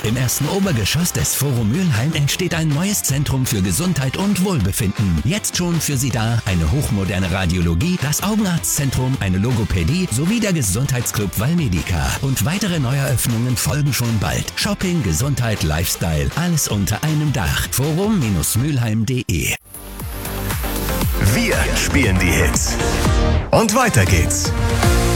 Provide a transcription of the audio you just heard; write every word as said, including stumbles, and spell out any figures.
Im ersten Obergeschoss des Forum Mülheim entsteht ein neues Zentrum für Gesundheit und Wohlbefinden. Jetzt schon für Sie da eine hochmoderne Radiologie, das Augenarztzentrum, eine Logopädie sowie der Gesundheitsclub Valmedica. Und weitere Neueröffnungen folgen schon bald. Shopping, Gesundheit, Lifestyle, alles unter einem Dach. forum Mülheim punkt de. Wir spielen die Hits. Und weiter geht's.